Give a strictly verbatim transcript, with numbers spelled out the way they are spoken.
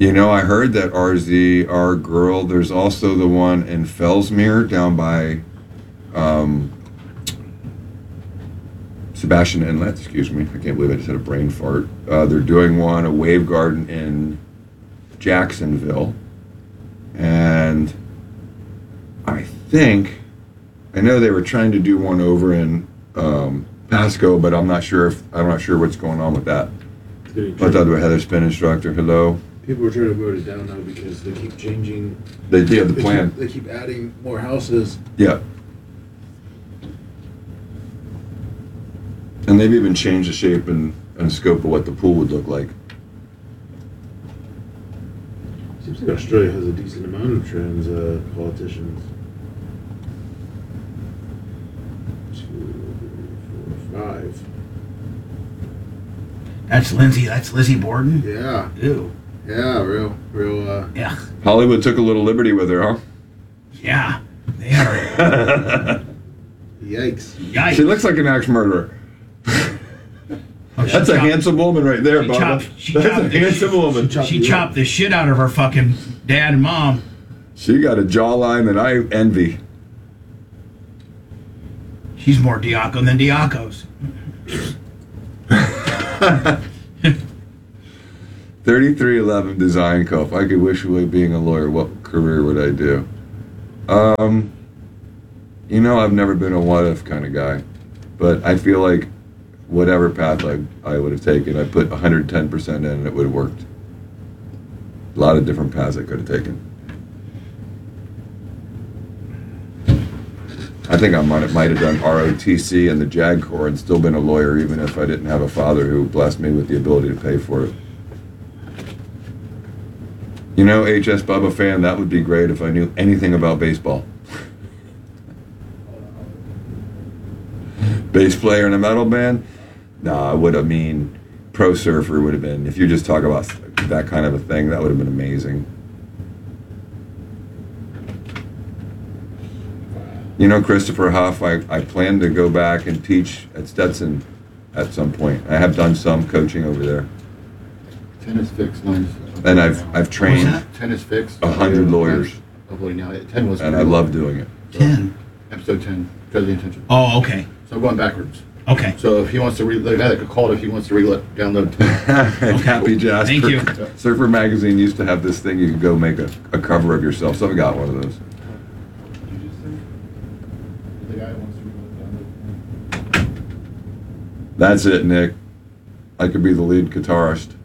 You know, I heard that R Z, our girl, there's also the one in Fellsmere down by um, Sebastian Inlet, excuse me. I can't believe I just had a brain fart. Uh, they're doing one, a wave garden in Jacksonville. And I think, I know they were trying to do one over in um, Pasco, but I'm not sure if, I'm not sure what's going on with that. I thought we had a spin instructor. Hello. People are trying to vote it down now because they keep changing. They do have the they plan. Keep, they keep adding more houses. Yeah. And they've even changed the shape and, and scope of what the pool would look like. Seems like Australia has a decent amount of trans uh, politicians. Two, three, four, five. That's Lindsay. That's Lizzie Borden. Yeah. Ew. Yeah, real, real. Uh, Yeah. Hollywood took a little liberty with her, huh? Yeah. They are. Yikes. Yikes. She looks like an axe murderer. Oh, she That's a chopped- handsome woman right there, she Bob. chopped- she That's chopped a the- handsome woman. chopped She the- chopped the shit out of her fucking dad and mom. She got a jawline that I envy. She's more Diaco than Diaco's. thirty-three eleven Design Co. If I could wish away being a lawyer, what career would I do? Um, you know, I've never been a what if kind of guy, but I feel like whatever path I, I would have taken, I put one hundred ten percent in and it would have worked. A lot of different paths I could have taken. I think I might, might have done R O T C and the JAG Corps and still been a lawyer even if I didn't have a father who blessed me with the ability to pay for it. You know, H S Bubba fan, that would be great if I knew anything about baseball. Bass player in a metal band? Nah, I would have mean pro surfer would have been, if you just talk about that kind of a thing, that would have been amazing. You know, Christopher Huff, I, I plan to go back and teach at Stetson at some point. I have done some coaching over there. Tennis fixed. Mine's And I've I've trained that? tennis fixed. a hundred lawyers, Avoiding now. Ten was. and I love doing it. Ten. Episode ten. Because of the intention. Oh, okay. So I'm going backwards. Okay. So if he wants to, re- the guy that could call it, if he wants to re- download ten. Happy Jasper. Thank you. Surfer Magazine used to have this thing you could go make a, a cover of yourself. So I got one of those. The guy wants to re- download ten. That's it, Nick. I could be the lead guitarist.